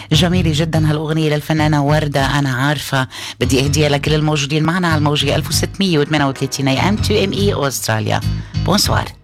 جميلة جدا هالأغنية للفنانة وردة. أنا عارفة بدي أهديها لكل الموجودين معنا على الموجة 1638 AM 2ME أستراليا. بونسوار.